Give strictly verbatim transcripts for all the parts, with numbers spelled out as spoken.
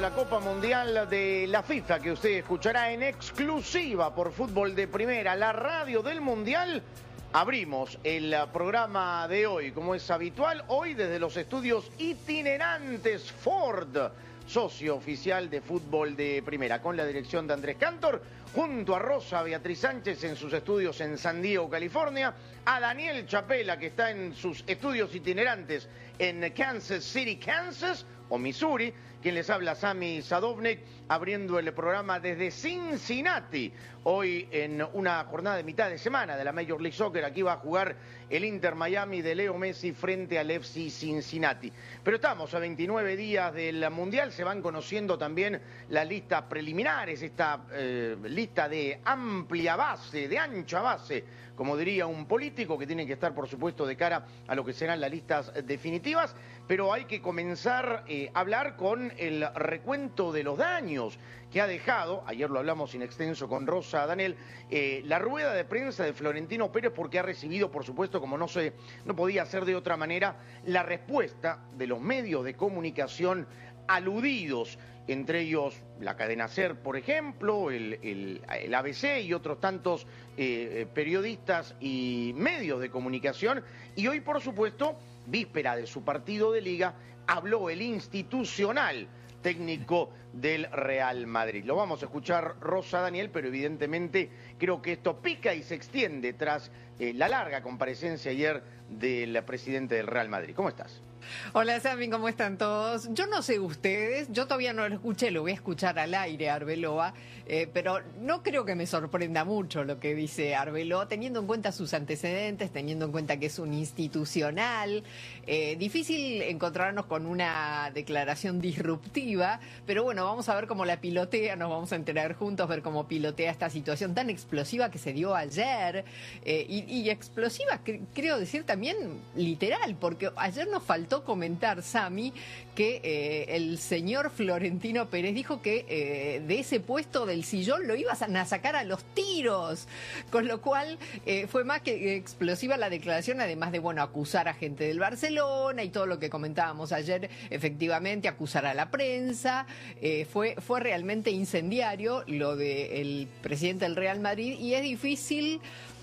La Copa Mundial de la FIFA, que usted escuchará en exclusiva por Fútbol de Primera, la radio del Mundial. Abrimos el programa de hoy, como es habitual, hoy desde los estudios itinerantes Ford, socio oficial de Fútbol de Primera, con la dirección de Andrés Cantor, junto a Rosa Beatriz Sánchez en sus estudios en San Diego, California, a Daniel Chapela, que está en sus estudios itinerantes en Kansas City, Kansas, o Missouri, quien les habla, Sami Sadovnik, abriendo el programa desde Cincinnati. Hoy en una jornada de mitad de semana de la Major League Soccer, aquí va a jugar el Inter Miami de Leo Messi frente al F C Cincinnati. Pero estamos a veintinueve días del Mundial, se van conociendo también las listas preliminares, esta eh, lista de amplia base, de ancha base, como diría un político, que tiene que estar, por supuesto, de cara a lo que serán las listas definitivas, pero hay que comenzar eh, a hablar con el recuento de los daños que ha dejado, ayer lo hablamos in extenso con Rosa Daniel, eh, la rueda de prensa de Florentino Pérez, porque ha recibido, por supuesto, como no se, no podía ser de otra manera, la respuesta de los medios de comunicación aludidos, entre ellos la cadena SER, por ejemplo, el, el, el A B C y otros tantos eh, periodistas y medios de comunicación. Y hoy, por supuesto, víspera de su partido de liga, habló el institucional técnico del Real Madrid. Lo vamos a escuchar, Rosa Daniel, pero evidentemente creo que esto pica y se extiende tras eh, la larga comparecencia ayer del presidente del Real Madrid. ¿Cómo estás? Hola, Sami, ¿cómo están todos? Yo no sé ustedes, yo todavía no lo escuché, lo voy a escuchar al aire, Arbeloa, eh, pero no creo que me sorprenda mucho lo que dice Arbeloa, teniendo en cuenta sus antecedentes, teniendo en cuenta que es un institucional. Eh, difícil encontrarnos con una declaración disruptiva, pero bueno, vamos a ver cómo la pilotea, nos vamos a enterar juntos, ver cómo pilotea esta situación tan explosiva que se dio ayer, eh, y, y explosiva, cre creo decir también literal, porque ayer nos faltó comentar, Sami, que eh, el señor Florentino Pérez dijo que eh, de ese puesto del sillón lo iban a sacar a los tiros, con lo cual eh, fue más que explosiva la declaración, además de, bueno, acusar a gente del Barcelona y todo lo que comentábamos ayer, efectivamente, acusar a la prensa, eh, fue, fue realmente incendiario lo del presidente del Real Madrid, y es difícil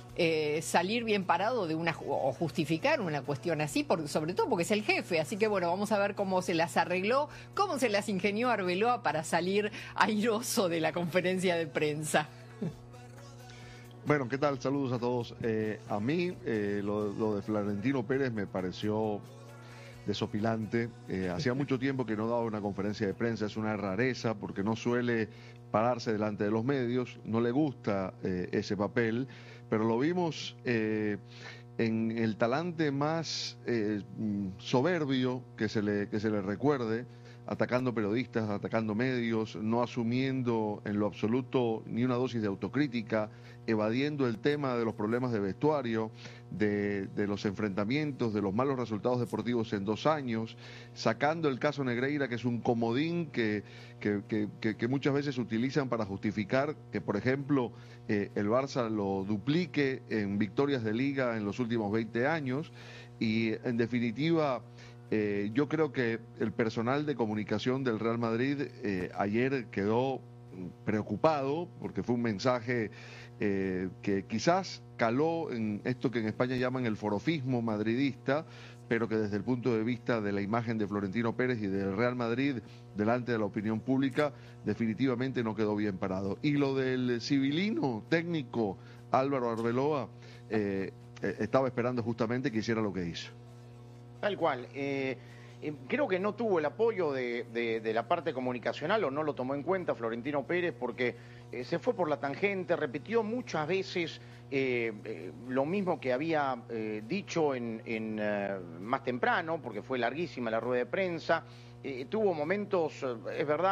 Eh, salir bien parado de una o justificar una cuestión así, por, sobre todo porque es el jefe. Así que bueno, vamos a ver cómo se las arregló, cómo se las ingenió Arbeloa para salir airoso de la conferencia de prensa. Bueno, ¿qué tal? Saludos a todos. Eh, a mí eh, lo, lo de Florentino Pérez me pareció desopilante. Eh, hacía mucho tiempo que no daba una conferencia de prensa, es una rareza porque no suele pararse delante de los medios, no le gusta eh, ese papel, pero lo vimos eh, en el talante más eh, soberbio que se le, que se le recuerde, atacando periodistas, atacando medios, no asumiendo en lo absoluto ni una dosis de autocrítica, evadiendo el tema de los problemas de vestuario, de, de los enfrentamientos, de los malos resultados deportivos en dos años, sacando el caso Negreira, que es un comodín que, que, que, que, que muchas veces utilizan para justificar que, por ejemplo, eh, el Barça lo duplique en victorias de liga en los últimos veinte años, y en definitiva Eh, yo creo que el personal de comunicación del Real Madrid eh, ayer quedó preocupado porque fue un mensaje eh, que quizás caló en esto que en España llaman el forofismo madridista, pero que desde el punto de vista de la imagen de Florentino Pérez y del Real Madrid delante de la opinión pública definitivamente no quedó bien parado. Y lo del civilino técnico Álvaro Arbeloa, eh, eh, estaba esperando justamente que hiciera lo que hizo. Tal cual. Eh, eh, creo que no tuvo el apoyo de, de, de la parte comunicacional, o no lo tomó en cuenta Florentino Pérez, porque eh, se fue por la tangente, repitió muchas veces eh, eh, lo mismo que había eh, dicho en, en, eh, más temprano, porque fue larguísima la rueda de prensa. Eh, tuvo momentos, eh, es verdad,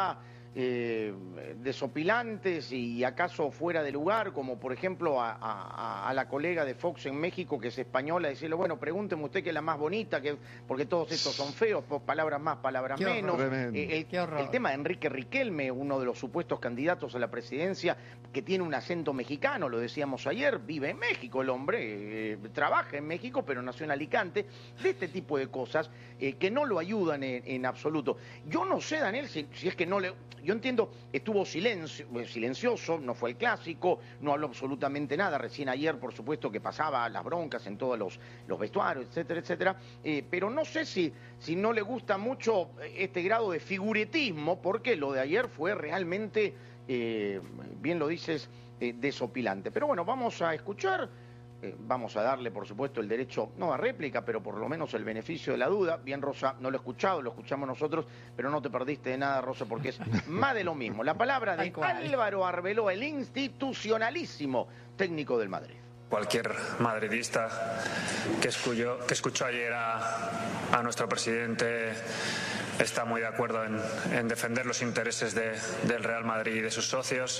eh, desopilantes y acaso fuera de lugar, como por ejemplo a, a, a la colega de Fox en México que es española, decirle, bueno, pregúnteme usted que es la más bonita, que porque todos estos son feos, palabras más, palabras Qué menos. Eh, el, Qué horror. el tema de Enrique Riquelme, uno de los supuestos candidatos a la presidencia, que tiene un acento mexicano, lo decíamos ayer, vive en México el hombre, eh, trabaja en México, pero nació en Alicante, de este tipo de cosas eh, que no lo ayudan en, en absoluto. Yo no sé, Daniel, si, si es que no le... Yo entiendo, estuvo silencio, silencioso, no fue el clásico, no habló absolutamente nada, recién ayer, por supuesto, que pasaba las broncas en todos los, los vestuarios, etcétera, etcétera, eh, pero no sé si, si no le gusta mucho este grado de figuretismo, porque lo de ayer fue realmente, eh, bien lo dices, eh, desopilante. Pero bueno, vamos a escuchar... Eh, vamos a darle, por supuesto, el derecho, no a réplica, pero por lo menos el beneficio de la duda. Bien, Rosa, no lo he escuchado, lo escuchamos nosotros, pero no te perdiste de nada, Rosa, porque es más de lo mismo. La palabra de Álvaro Arbeloa, el institucionalísimo técnico del Madrid. Cualquier madridista que escuchó, que escuchó ayer a, a nuestro presidente está muy de acuerdo en, en defender los intereses de, del Real Madrid y de sus socios,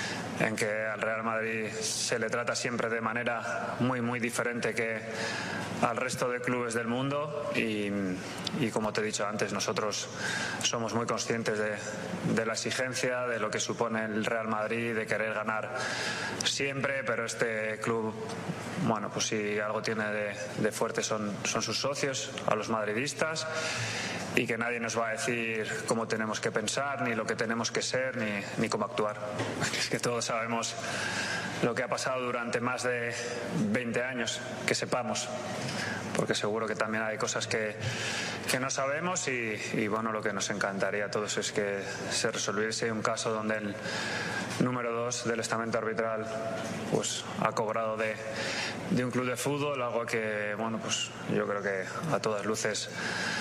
en que al Real Madrid se le trata siempre de manera muy, muy diferente que al resto de clubes del mundo y, y como te he dicho antes, nosotros somos muy conscientes de, de la exigencia, de lo que supone el Real Madrid, de querer ganar siempre, pero este club, bueno, pues si algo tiene de, de fuerte son, son sus socios, a los madridistas, y que nadie nos va a decir cómo tenemos que pensar, ni lo que tenemos que ser, ni, ni cómo actuar. Es que todos sabemos lo que ha pasado durante más de veinte años, que sepamos, porque seguro que también hay cosas que, que no sabemos y, y bueno, lo que nos encantaría a todos es que se resolviese un caso donde el número dos del estamento arbitral pues ha cobrado de, de un club de fútbol, algo que, bueno, pues yo creo que a todas luces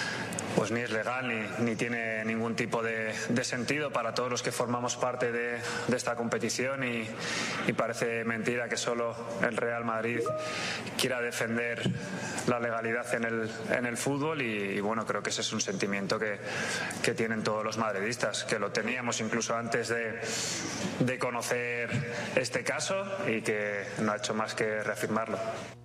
pues ni es legal ni, ni tiene ningún tipo de, de sentido para todos los que formamos parte de, de esta competición y, y parece mentira que solo el Real Madrid quiera defender la legalidad en el, en el fútbol y, y bueno, creo que ese es un sentimiento que, que tienen todos los madridistas, que lo teníamos incluso antes de, de conocer este caso y que no ha hecho más que reafirmarlo.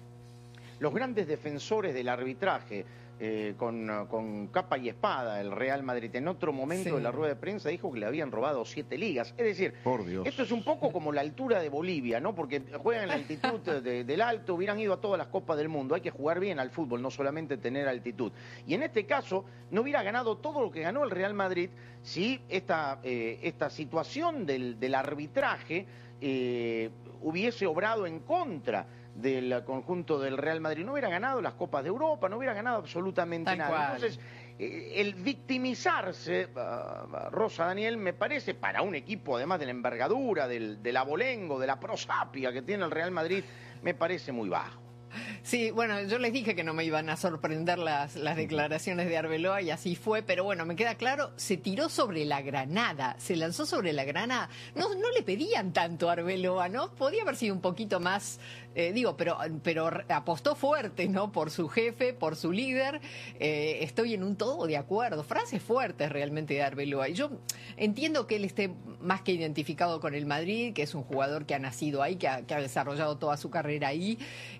Los grandes defensores del arbitraje, Eh, con, con capa y espada, el Real Madrid en otro momento sí. de la rueda de prensa dijo que le habían robado siete ligas. Es decir, Por Dios. esto es un poco como la altura de Bolivia, ¿no? Porque juegan en la altitud de, del alto, hubieran ido a todas las copas del mundo. Hay que jugar bien al fútbol, no solamente tener altitud. Y en este caso, no hubiera ganado todo lo que ganó el Real Madrid si esta, eh, esta situación del, del arbitraje eh, hubiese obrado en contra del conjunto del Real Madrid. No hubiera ganado las Copas de Europa, no hubiera ganado absolutamente Tal nada. cual. Entonces, eh, el victimizarse, uh, Rosa, Daniel, me parece, para un equipo, además de la envergadura, del, del abolengo, de la prosapia que tiene el Real Madrid, me parece muy bajo. Sí, bueno, yo les dije que no me iban a sorprender las, las declaraciones de Arbeloa y así fue, pero bueno, me queda claro, se tiró sobre la granada, se lanzó sobre la granada. No, no le pedían tanto a Arbeloa, ¿no? Podía haber sido un poquito más, eh, digo, pero, pero apostó fuerte, ¿no? Por su jefe, por su líder. Eh, estoy en un todo de acuerdo. Frases fuertes realmente de Arbeloa. Y yo entiendo que él esté más que identificado con el Madrid, que es un jugador que ha nacido ahí, que ha, que ha desarrollado toda su carrera ahí.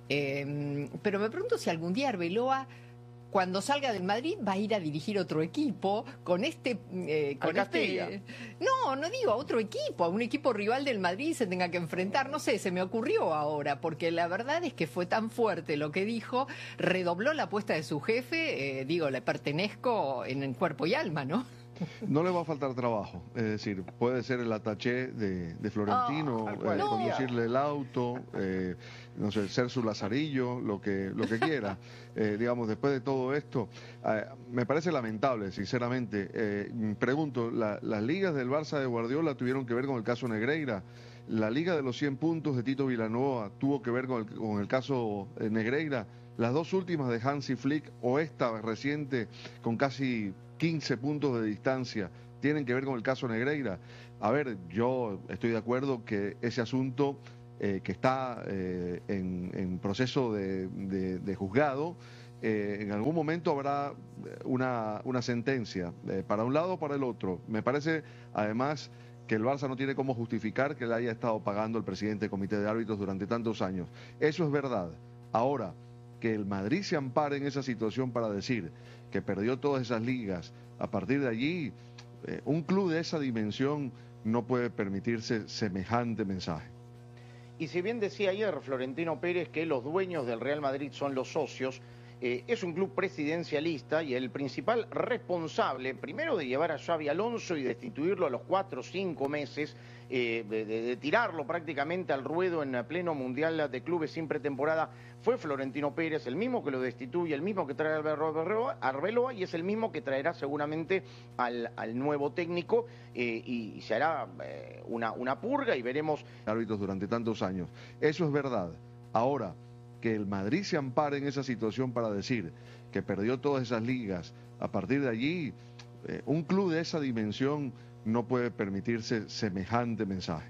Eh, pero me pregunto si algún día Arbeloa, cuando salga del Madrid, va a ir a dirigir otro equipo con este... Eh, con este no, no digo a otro equipo, a un equipo rival del Madrid se tenga que enfrentar. No sé, se me ocurrió ahora, porque la verdad es que fue tan fuerte lo que dijo, redobló la apuesta de su jefe, eh, digo, le pertenezco en, en cuerpo y alma, ¿no? No le va a faltar trabajo, es decir, puede ser el ataché de, de Florentino, Oh, eh, no. conducirle el auto, eh, no sé, ser su lazarillo, lo que lo que quiera. Eh, digamos, después de todo esto, eh, me parece lamentable, sinceramente. Eh, pregunto, la, ¿las ligas del Barça de Guardiola tuvieron que ver con el caso Negreira? ¿La liga de los cien puntos de Tito Vilanova tuvo que ver con el, con el caso eh, Negreira? Las dos últimas de Hansi Flick o esta reciente con casi quince puntos de distancia, ¿tienen que ver con el caso Negreira? A ver, yo estoy de acuerdo que ese asunto eh, que está eh, en, en proceso de, de, de juzgado, eh, en algún momento habrá una, una sentencia, eh, para un lado o para el otro. Me parece, además, que el Barça no tiene cómo justificar que le haya estado pagando el presidente del comité de árbitros durante tantos años. Eso es verdad. Ahora, que el Madrid se ampare en esa situación para decir que perdió todas esas ligas, a partir de allí, eh, un club de esa dimensión no puede permitirse semejante mensaje. Y si bien decía ayer Florentino Pérez que los dueños del Real Madrid son los socios, eh, es un club presidencialista y el principal responsable, primero de llevar a Xabi Alonso y destituirlo a los cuatro o cinco meses, eh, de, de, de tirarlo prácticamente al ruedo en pleno Mundial de Clubes sin pretemporada, fue Florentino Pérez, el mismo que lo destituye, el mismo que trae a Arbeloa, Arbeloa y es el mismo que traerá seguramente al, al nuevo técnico eh, y, y se hará eh, una, una purga y veremos... Árbitros durante tantos años. Eso es verdad. Ahora, que el Madrid se ampare en esa situación para decir que perdió todas esas ligas, a partir de allí, eh, un club de esa dimensión no puede permitirse semejante mensaje.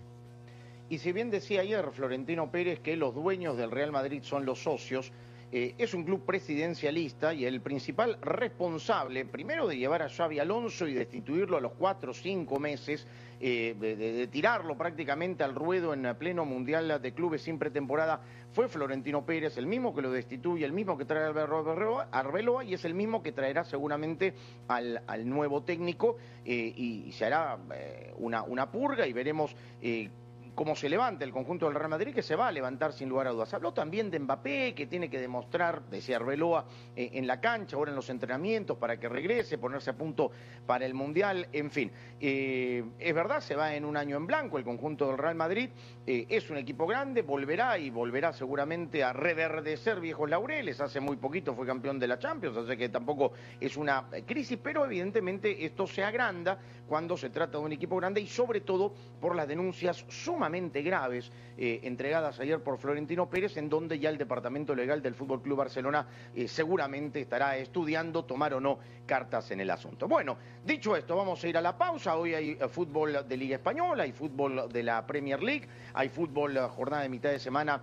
Y si bien decía ayer Florentino Pérez que los dueños del Real Madrid son los socios, eh, es un club presidencialista y el principal responsable, primero de llevar a Xabi Alonso y destituirlo a los cuatro o cinco meses, eh, de, de, de tirarlo prácticamente al ruedo en pleno Mundial de Clubes sin pretemporada, fue Florentino Pérez, el mismo que lo destituye, el mismo que trae a Arbeloa, Arbeloa y es el mismo que traerá seguramente al, al nuevo técnico eh, y, y se hará eh, una, una purga y veremos... Eh, cómo se levanta el conjunto del Real Madrid, que se va a levantar sin lugar a dudas. Habló también de Mbappé, que tiene que demostrar, decía Arbeloa, eh, en la cancha, ahora en los entrenamientos, para que regrese, ponerse a punto para el Mundial, en fin. Eh, es verdad, se va en un año en blanco el conjunto del Real Madrid, eh, es un equipo grande, volverá y volverá seguramente a reverdecer viejos laureles, hace muy poquito fue campeón de la Champions, así que tampoco es una crisis, pero evidentemente esto se agranda cuando se trata de un equipo grande y sobre todo por las denuncias sumamente graves eh, entregadas ayer por Florentino Pérez, en donde ya el Departamento Legal del Fútbol Club Barcelona eh, seguramente estará estudiando tomar o no cartas en el asunto. Bueno, dicho esto, vamos a ir a la pausa. Hoy hay eh, fútbol de Liga Española, hay fútbol de la Premier League, hay fútbol eh, jornada de mitad de semana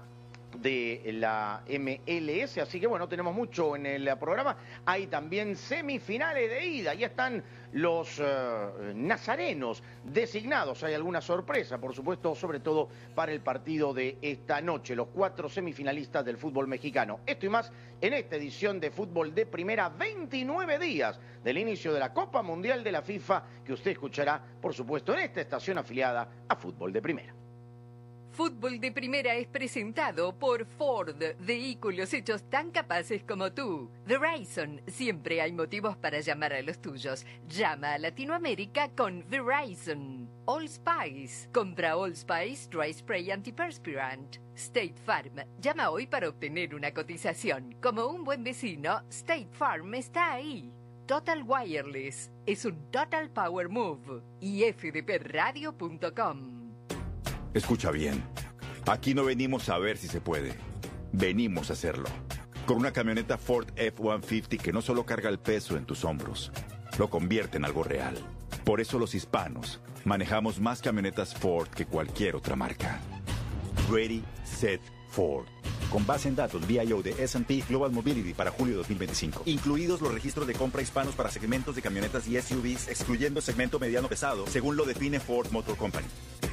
de la M L S, así que bueno, tenemos mucho en el programa. Hay también semifinales de ida, ya están los uh, nazarenos designados, hay alguna sorpresa, por supuesto, sobre todo para el partido de esta noche, los cuatro semifinalistas del fútbol mexicano. Esto y más en esta edición de Fútbol de Primera, veintinueve días del inicio de la Copa Mundial de la FIFA, que usted escuchará, por supuesto, en esta estación afiliada a Fútbol de Primera. Fútbol de Primera es presentado por Ford, vehículos hechos tan capaces como tú. Verizon, siempre hay motivos para llamar a los tuyos. Llama a Latinoamérica con Verizon. All Spice, compra All Spice Dry Spray Antiperspirant. State Farm, llama hoy para obtener una cotización. Como un buen vecino, State Farm está ahí. Total Wireless, es un Total Power Move. Y f d p radio punto com. Escucha bien, aquí no venimos a ver si se puede, venimos a hacerlo. Con una camioneta Ford F ciento cincuenta que no solo carga el peso en tus hombros, lo convierte en algo real. Por eso los hispanos manejamos más camionetas Ford que cualquier otra marca. Ready, Set, Ford. Con base en datos V I O de S and P Global Mobility para julio de dos mil veinticinco. Incluidos los registros de compra hispanos para segmentos de camionetas y S U Vs, excluyendo el segmento mediano pesado, según lo define Ford Motor Company.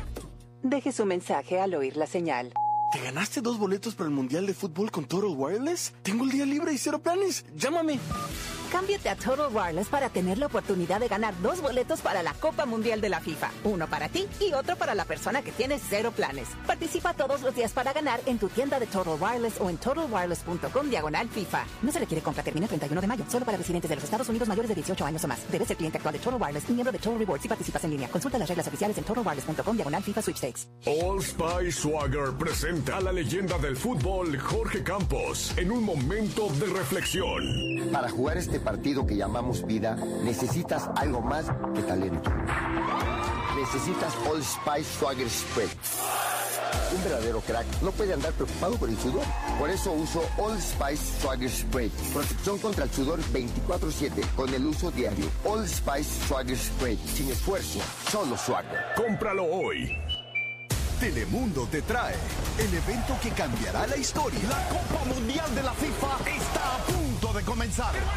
Deje su mensaje al oír la señal. ¿Te ganaste dos boletos para el Mundial de Fútbol con Total Wireless? Tengo el día libre y cero planes. Llámame. Cámbiate a Total Wireless para tener la oportunidad de ganar dos boletos para la Copa Mundial de la FIFA. Uno para ti y otro para la persona que tiene cero planes. Participa todos los días para ganar en tu tienda de Total Wireless o en total wireless punto com diagonal FIFA. No se requiere compra, termina el treinta y uno de mayo. Solo para residentes de los Estados Unidos mayores de dieciocho años o más. Debes ser cliente actual de Total Wireless y miembro de Total Rewards si participas en línea. Consulta las reglas oficiales en total wireless punto com diagonal FIFA Sweepstakes. All Spice Swagger presenta a la leyenda del fútbol Jorge Campos en un momento de reflexión. Para jugar este partido que llamamos vida, necesitas algo más que talento. Necesitas All Spice Swagger Spray. Un verdadero crack no puede andar preocupado por el sudor. Por eso uso All Spice Swagger Spray. Protección contra el sudor veinticuatro siete con el uso diario. All Spice Swagger Spray. Sin esfuerzo, solo swagger. Cómpralo hoy. Telemundo te trae el evento que cambiará la historia. La Copa Mundial de la FIFA está a punto de comenzar.